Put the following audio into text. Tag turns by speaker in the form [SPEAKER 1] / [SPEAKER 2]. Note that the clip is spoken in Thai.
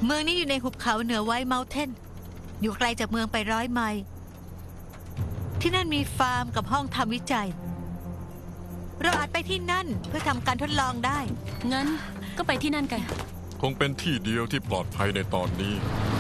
[SPEAKER 1] เมืองนี้อยู่ในหุบเขาเหนือไวท์เมาน์เทนอยู่ไกลจากเมืองไป100 ไมล์ที่นั่นมีฟาร์มกับห้องทำวิจัยเราอาจไปที่นั่นเพื่อทำการทดลองได้
[SPEAKER 2] งั้นก็ไปที่นั่นกัน
[SPEAKER 3] คงเป็นที่เดียวที่ปลอดภัยในตอนนี้